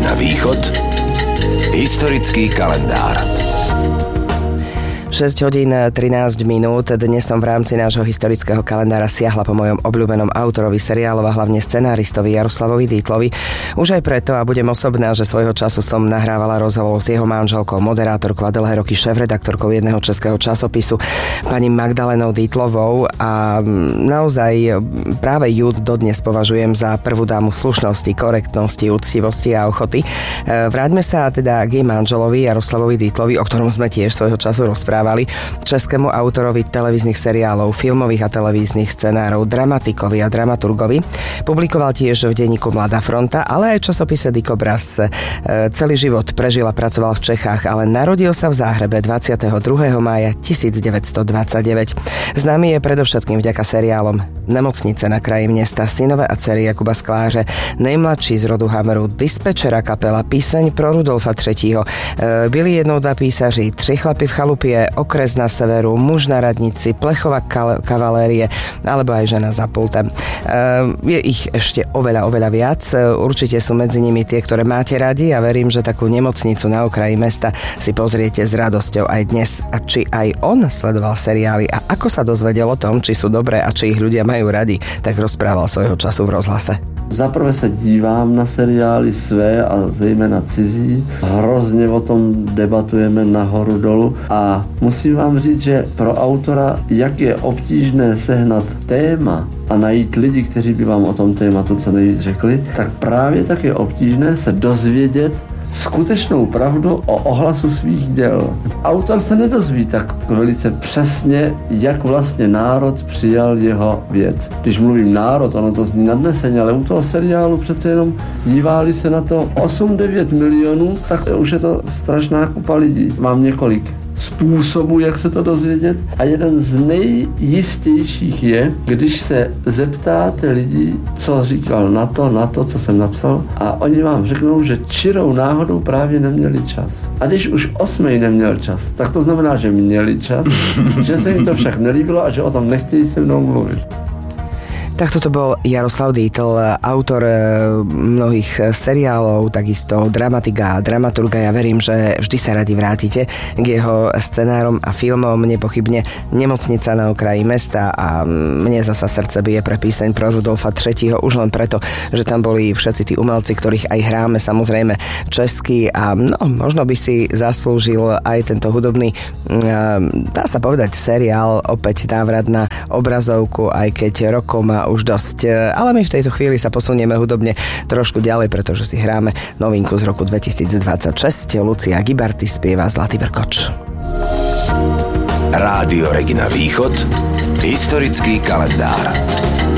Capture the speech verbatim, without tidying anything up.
Regina Východ. Historický kalendár. šesť hodín trinásť minút. Dnes som v rámci nášho historického kalendára siahla po mojom obľúbenom autorovi seriálov a hlavne scenáristovi Jaroslavovi Dítlovi. Už aj preto, a budem osobná, že svojho času som nahrávala rozhovor s jeho manželkou, moderátorkou a dlhé roky šéfredaktorkou jedného českého časopisu, pani Magdalenou Dítlovou, a naozaj práve ju dodnes považujem za prvú dámu slušnosti, korektnosti, úctivosti a ochoty. Vráťme sa teda k jej manželovi Jaroslavovi Dítlovi, o ktorom sme tiež svojho času rozprávali. Českému autorovi televíznych seriálov, filmových a televíznych scenárov, dramatikovi a dramaturgovi. Publikoval tiež v denníku Mladá fronta, ale aj v časopise Dikobraz. Celý život prežil a pracoval v Čechách, ale narodil sa v Záhrebe dvadsiateho druhého mája tisícdeväťstodvadsaťdeväť. Známy je predovšetkým vďaka seriálom Nemocnice na kraji mesta, Synové a dcery Jakuba Skláře, Nejmladší z rodu Hameru, Dispečera kapela, Píseň pro Rudolfa třetího. Byli jednou dva písaři, Tři chlapi v chalupě, Okres na severu, Muž na radnici, Plechová kavalérie alebo aj Žena za pultem. Je ich ešte oveľa, oveľa viac. Určite sú medzi nimi tie, ktoré máte radi, a verím, že takú Nemocnicu na okraji mesta si pozriete s radosťou aj dnes. A či aj on sledoval seriály a ako sa dozvedel o tom, či sú dobré a či ich ľudia majú radi, tak rozprával svojho času v rozhlase. Zaprvé se dívám na seriály své a zejména cizí. Hrozně o tom debatujeme nahoru dolu a musím vám říct, že pro autora, jak je obtížné sehnat téma a najít lidi, kteří by vám o tom tématu co nejvíc řekli, tak právě tak je obtížné se dozvědět skutečnou pravdu o ohlasu svých děl. Autor se nedozví tak velice přesně, jak vlastně národ přijal jeho věc. Když mluvím národ, ono to zní nadneseně, ale u toho seriálu přece jenom dívali se na to osm devět milionů, tak už je to strašná kupa lidí. Mám několik způsobů, jak se to dozvědět, a jeden z nejjistějších je, když se zeptáte lidí, co říkal na to, na to, co jsem napsal, a oni vám řeknou, že čirou náhodou právě neměli čas. A když už osmej neměl čas, tak to znamená, že měli čas, že se jim to však nelíbilo a že o tom nechtějí se mnou mluvit. Tak toto bol Jaroslav Dítl, autor mnohých seriálov, takisto dramatika a dramaturga. Ja verím, že vždy sa radi vrátite k jeho scenárom a filmom. Nepochybne Nemocnica na okraji mesta, a mne zasa srdce bije pre Píseň pro Rudolfa třetího, už len preto, že tam boli všetci tí umelci, ktorých aj hráme, samozrejme česky, a no, možno by si zaslúžil aj tento hudobný, dá sa povedať, seriál, opäť návrat na obrazovku, aj keď rokov má už dosť. Ale my v tejto chvíli sa posunieme hudobne trošku ďalej, pretože si hráme novinku z roku dvetisícdvadsaťšesť. Lucia Gibarty spieva Zlatý vrkoč. Rádio Regina Východ. Historický kalendár.